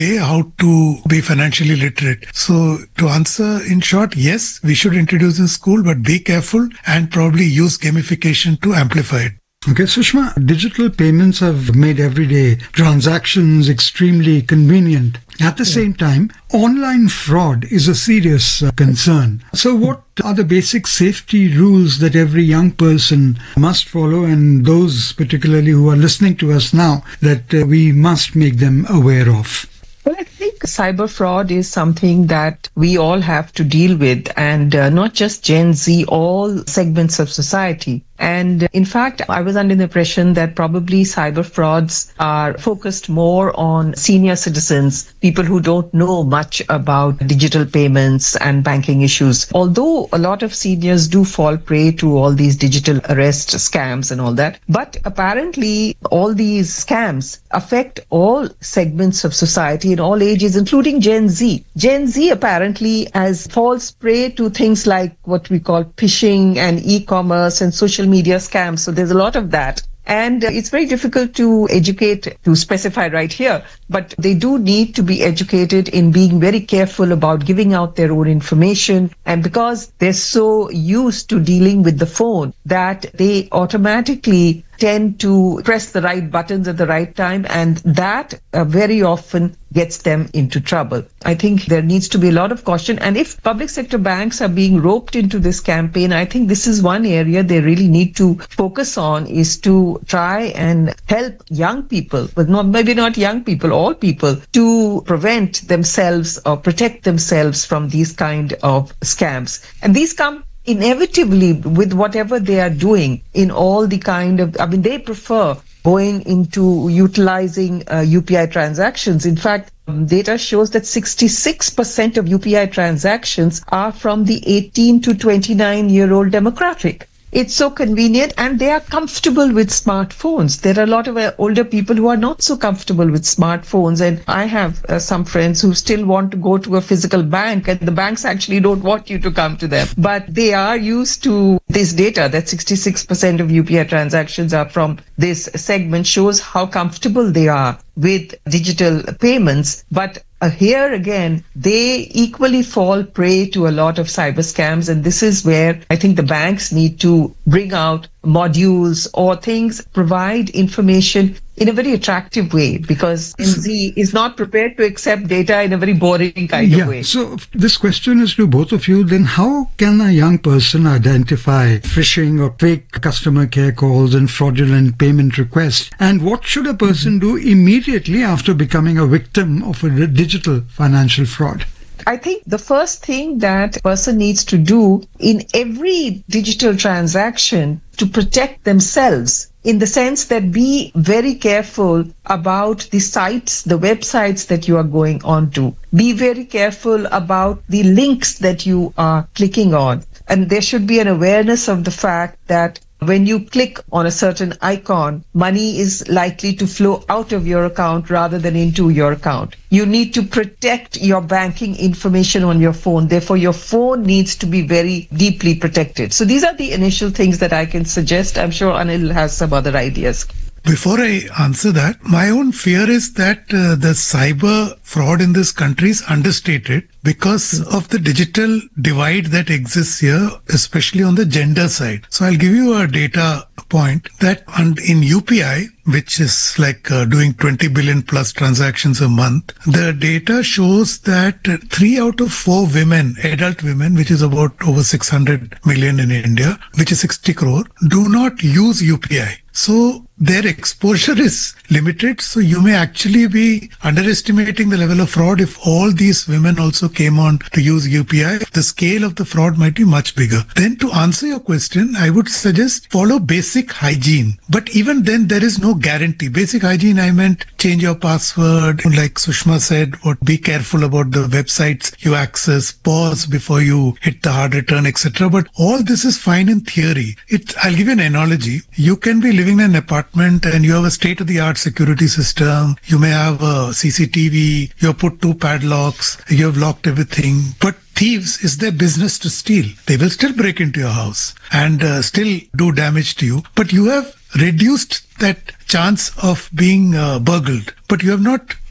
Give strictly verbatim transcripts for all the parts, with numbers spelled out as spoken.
how to be financially literate. So to answer in short, yes, we should introduce in school, but be careful and probably use gamification to amplify it. Okay, Sushma, digital payments have made everyday transactions extremely convenient. At the same time, online fraud is a serious uh, concern. So what are the basic safety rules that every young person must follow, and those particularly who are listening to us now, that uh, we must make them aware of? Well, I think cyber fraud is something that we all have to deal with, and uh, not just Gen Z, all segments of society. And in fact, I was under the impression that probably cyber frauds are focused more on senior citizens, people who don't know much about digital payments and banking issues. Although a lot of seniors do fall prey to all these digital arrest scams and all that. But apparently, all these scams affect all segments of society in all ages, including Gen Z. Gen Z apparently has falls prey to things like what we call phishing and e-commerce and social media scams. So there's a lot of that. And it's very difficult to educate, to specify right here, but they do need to be educated in being very careful about giving out their own information. And because they're so used to dealing with the phone that they automatically tend to press the right buttons at the right time, and that uh, very often gets them into trouble. I think there needs to be a lot of caution, and if public sector banks are being roped into this campaign, I think this is one area they really need to focus on, is to try and help young people, but not maybe not young people, all people, to prevent themselves or protect themselves from these kind of scams. And these come inevitably with whatever they are doing in all the kind of, I mean, they prefer going into utilizing uh, U P I transactions. In fact, um, data shows that sixty-six percent of U P I transactions are from the eighteen to twenty-nine year old demographic. It's so convenient, and they are comfortable with smartphones. There are a lot of uh, older people who are not so comfortable with smartphones. And I have uh, some friends who still want to go to a physical bank, and the banks actually don't want you to come to them. But they are used to this data that sixty-six percent of U P I transactions are from this segment, shows how comfortable they are with digital payments. But Uh, here again, they equally fall prey to a lot of cyber scams. And this is where I think the banks need to bring out modules or things, provide information in a very attractive way, because Gen Z is not prepared to accept data in a very boring kind yeah, of way. So this question is to both of you. Then how can a young person identify phishing or fake customer care calls and fraudulent payment requests? And what should a person do immediately after becoming a victim of a digital financial fraud? I think the first thing that a person needs to do in every digital transaction to protect themselves, in the sense that be very careful about the sites, the websites that you are going on to. Be very careful about the links that you are clicking on. And there should be an awareness of the fact that when you click on a certain icon, money is likely to flow out of your account rather than into your account. You need to protect your banking information on your phone. Therefore, your phone needs to be very deeply protected. So these are the initial things that I can suggest. I'm sure Anil has some other ideas. Before I answer that, my own fear is that uh, the cyber fraud in this country is understated because of the digital divide that exists here, especially on the gender side. So I'll give you a data point that in U P I, which is like uh, doing twenty billion plus transactions a month, the data shows that three out of four women, adult women, which is about over six hundred million in India, which is sixty crore, do not use U P I. So their exposure is limited. So you may actually be underestimating the level of fraud. If all these women also came on to use U P I, the scale of the fraud might be much bigger. Then to answer your question, I would suggest follow basic hygiene. But even then there is no guarantee. Basic hygiene, I meant change your password. Like Sushma said, what be careful about the websites you access, pause before you hit the hard return, et cetera. But all this is fine in theory. It, I'll give you an analogy. You can be living in an apartment and you have a state-of-the-art security system. You may have a C C T V. You have put two padlocks. You have locked everything. But thieves, is their business to steal. They will still break into your house and uh, still do damage to you. But you have reduced that chance of being uh, burgled. But you have not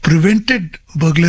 prevented burglary